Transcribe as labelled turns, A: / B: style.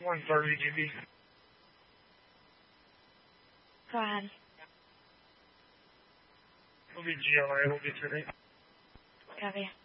A: 130 GB.
B: Go ahead.
A: It'll be GLA, it'll be today.
B: Copy.